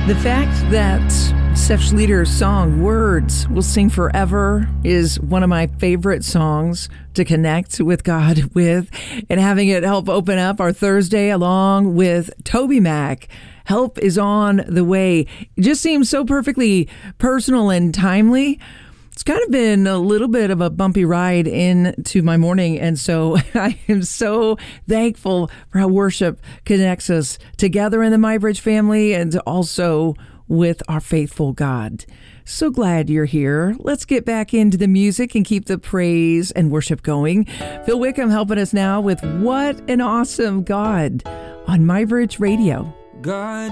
The fact that Seth Schleter's song, Words Will Sing Forever, is one of my favorite songs to connect with God with, and having it help open up our Thursday along with Toby Mac. Help is on the way. It just seems so perfectly personal and timely. It's kind of been a little bit of a bumpy ride into my morning, and so I am so thankful for how worship connects us together in the MyBridge family and also with our faithful God. So glad you're here. Let's get back into the music and keep the praise and worship going. Phil Wickham helping us now with What an Awesome God on MyBridge Radio. God